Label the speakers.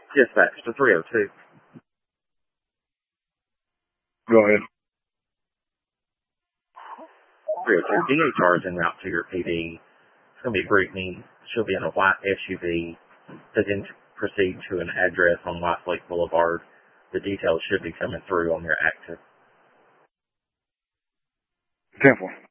Speaker 1: Dispatch to 302.
Speaker 2: Go ahead.
Speaker 1: 302. DHR is en route to your PD. It's going to be Brittany. She'll be in a white SUV to then proceed to an address on Westlake Boulevard. The details should be coming through on your active.
Speaker 2: 10-4.